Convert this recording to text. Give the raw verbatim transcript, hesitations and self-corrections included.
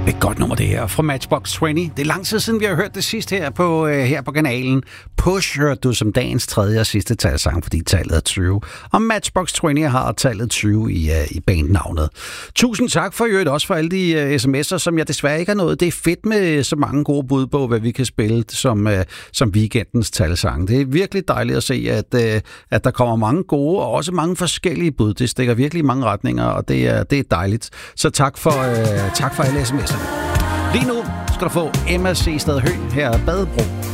Et godt nummer det her fra Matchbox tyve. Det er lang tid siden, vi har hørt det sidst her på, øh, her på kanalen. Push hørte du som dagens tredje og sidste talsang, fordi tallet er tyve. Og Matchbox tyve har tallet tyve i, uh, i bandnavnet. Tusind tak for øvrigt også for alle de uh, sms'er, som jeg desværre ikke har nået. Det er fedt med så mange gode bud på, hvad vi kan spille som, uh, som weekendens talsang. Det er virkelig dejligt at se, at, uh, at der kommer mange gode og også mange forskellige bud. Det stikker virkelig i mange retninger, og det er, det er dejligt. Så tak for, uh, tak for alle sms'erne. Lige nu skal du få Emma C. Stad Høgh her Badebro.